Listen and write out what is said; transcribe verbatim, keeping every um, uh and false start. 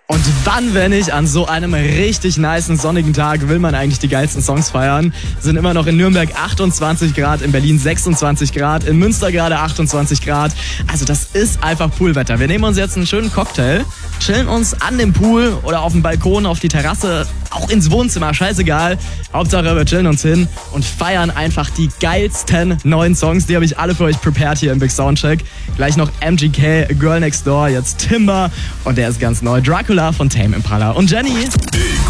Und wann, wenn nicht an so einem richtig nicen sonnigen Tag, will man eigentlich die geilsten Songs feiern? Sind immer noch in Nürnberg achtundzwanzig Grad, in Berlin sechsundzwanzig Grad, in Münster gerade achtundzwanzig Grad. Also das ist einfach Poolwetter. Wir nehmen uns jetzt einen schönen Cocktail, chillen uns an dem Pool oder auf dem Balkon, auf die Terrasse, auch ins Wohnzimmer, scheißegal. Hauptsache wir chillen uns hin und feiern einfach die geilsten neuen Songs. Die habe ich alle für euch prepared hier im Big Soundcheck. Gleich noch M G K, Girl Next Door, jetzt Timber und der ist ganz neu. Dracula von Tame Impala und Jenny.